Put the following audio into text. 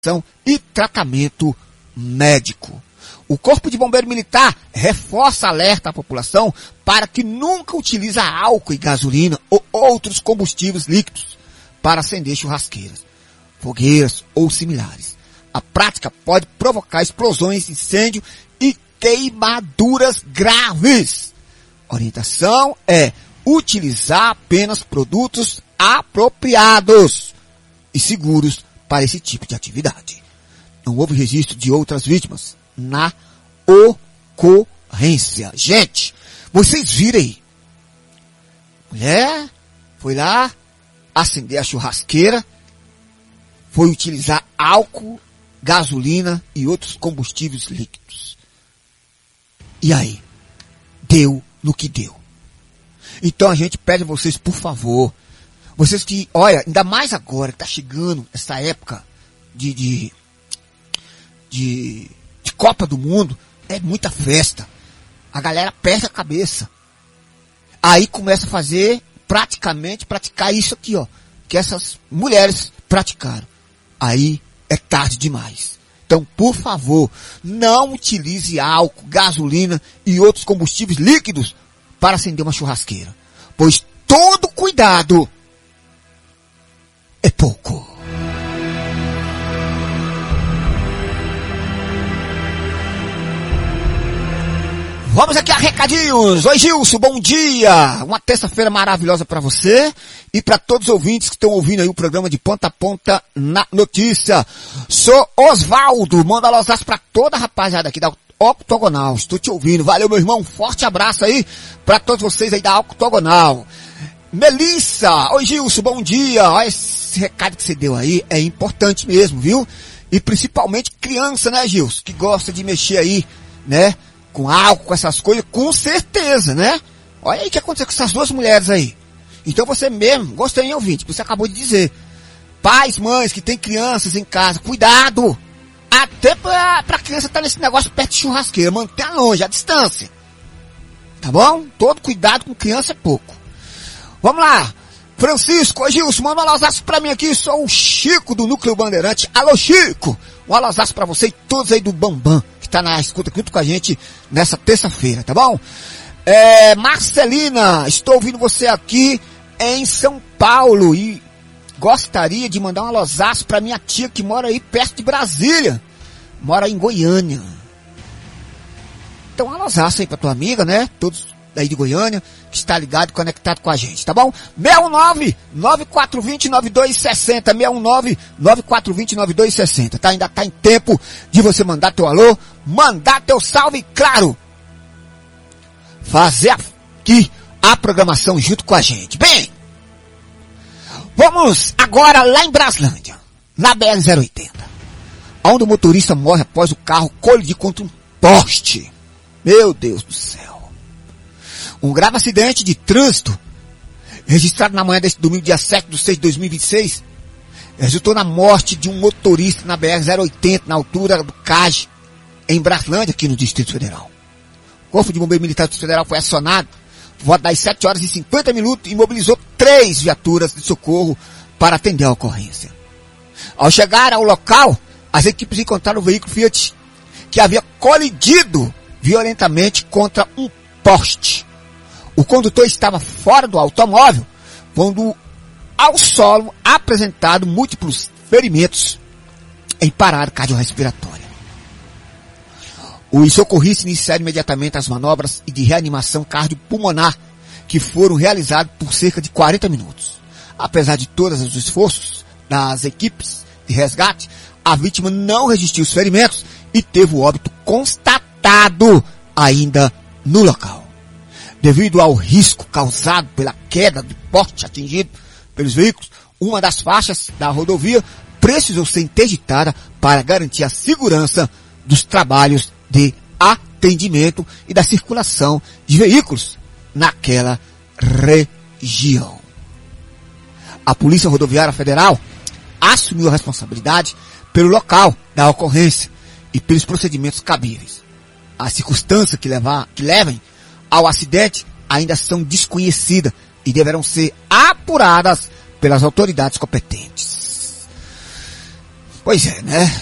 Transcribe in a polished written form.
e tratamento médico. O Corpo de Bombeiro Militar reforça alerta à população para que nunca utilize álcool e gasolina ou outros combustíveis líquidos para acender churrasqueiras, fogueiras ou similares. A prática pode provocar explosões, incêndio e queimaduras graves. A orientação é utilizar apenas produtos apropriados e seguros para esse tipo de atividade. Não houve registro de outras vítimas na ocorrência. Gente, vocês viram aí. Mulher foi lá acender a churrasqueira, foi utilizar álcool, gasolina e outros combustíveis líquidos. E aí? Deu no que deu. Então a gente pede a vocês, por favor, vocês que, olha, ainda mais agora que tá chegando essa época de Copa do Mundo, é muita festa. A galera perde a cabeça. Aí começa a praticar isso aqui, ó, que essas mulheres praticaram. Aí é tarde demais. Então, por favor, não utilize álcool, gasolina e outros combustíveis líquidos para acender uma churrasqueira, pois todo cuidado é pouco. Vamos aqui a recadinhos. Oi, Gilson, bom dia. Uma terça-feira maravilhosa para você e para todos os ouvintes que estão ouvindo aí o programa de ponta a ponta na notícia. Sou Osvaldo, manda abraço para toda a rapaziada aqui da Octogonal. Estou te ouvindo. Valeu, meu irmão. Um forte abraço aí para todos vocês aí da Octogonal. Melissa, oi, Gilson, bom dia. Olha, esse recado que você deu aí é importante mesmo, viu? E principalmente criança, né, Gilson, que gosta de mexer aí, né? Com álcool, com essas coisas, com certeza, né? Olha aí o que aconteceu com essas duas mulheres aí. Então você mesmo, gostei em ouvinte, que você acabou de dizer. Pais, mães que têm crianças em casa, cuidado! Até pra criança estar nesse negócio perto de churrasqueira, mantenha longe, a distância. Tá bom? Todo cuidado com criança é pouco. Vamos lá! Francisco, ô Gilson, manda um alôzaço pra mim aqui, sou o Chico do Núcleo Bandeirante. Alô, Chico! Um alôzaço pra você e todos aí do Bambam, que tá na escuta junto com a gente nessa terça-feira, tá bom? Marcelina, estou ouvindo você aqui em São Paulo e gostaria de mandar um alôzaço pra minha tia que mora aí perto de Brasília. Mora em Goiânia. Então um alôzaço aí pra tua amiga, né? Todos daí de Goiânia, que está ligado e conectado com a gente, tá bom? 619-9420-9260, 619-9420-9260, tá? Ainda tá em tempo de você mandar teu alô, mandar teu salve, claro, fazer aqui a programação junto com a gente. Bem, vamos agora lá em Braslândia, na BR-080, onde o motorista morre após o carro colidir contra um poste. Meu Deus do céu. Um grave acidente de trânsito, registrado na manhã deste domingo, dia 7/6/2026, resultou na morte de um motorista na BR-080, na altura do CAG, em Braslândia, aqui no Distrito Federal. O Corpo de Bombeiro Militar do Distrito Federal foi acionado por volta das 7h50 e mobilizou 3 viaturas de socorro para atender a ocorrência. Ao chegar ao local, as equipes encontraram o veículo Fiat, que havia colidido violentamente contra um poste. O condutor estava fora do automóvel quando ao solo apresentado múltiplos ferimentos em parada cardiorrespiratória. Os socorristas iniciaram imediatamente as manobras de reanimação cardiopulmonar que foram realizadas por cerca de 40 minutos. Apesar de todos os esforços das equipes de resgate, a vítima não resistiu aos ferimentos e teve o óbito constatado ainda no local. Devido ao risco causado pela queda do poste atingido pelos veículos, uma das faixas da rodovia precisou ser interditada para garantir a segurança dos trabalhos de atendimento e da circulação de veículos naquela região. A Polícia Rodoviária Federal assumiu a responsabilidade pelo local da ocorrência e pelos procedimentos cabíveis. As circunstâncias que levem ao acidente ainda são desconhecidas e deverão ser apuradas pelas autoridades competentes. Pois é, né?